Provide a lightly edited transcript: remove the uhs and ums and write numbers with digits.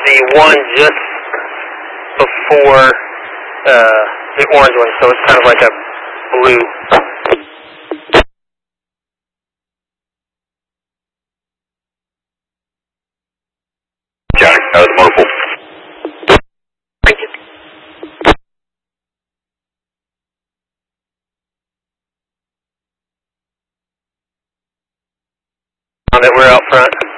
the one just before the orange one, so it's kind of like a blue. Jack, that was Merkel. That we're out front.